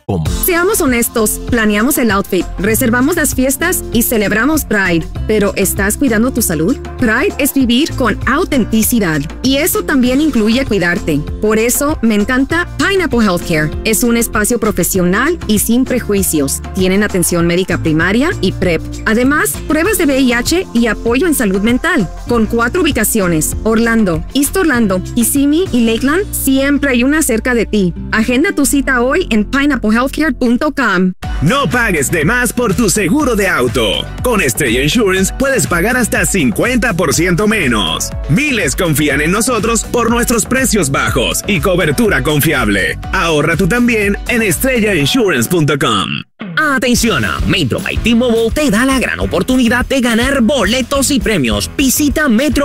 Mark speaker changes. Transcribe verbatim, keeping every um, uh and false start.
Speaker 1: Seamos honestos, planeamos el outfit, reservamos las fiestas y celebramos Pride. Pero ¿estás cuidando tu salud? Pride es vivir con autenticidad y eso también incluye cuidarte. Por eso me encanta Pineapple Healthcare. Es un espacio profesional y sin prejuicios. Tienen atención médica primaria y PrEP. Además, pruebas de V I H y apoyo en salud mental. Con cuatro ubicaciones, Orlando, East Orlando, Kissimmee y Lakeland, siempre hay una cerca de ti. Agenda tu cita hoy en pineapple healthcare punto com.
Speaker 2: No pagues de más por tu seguro de auto. Con Estrella Insurance puedes pagar hasta cincuenta por ciento menos. Miles confían en nosotros por nuestros precios bajos y cobertura confiable. Ahorra tú también en estrella insurance punto com.
Speaker 3: Atención, Metro by T-Mobile te da la gran oportunidad de ganar boletos y premios. Visita Metro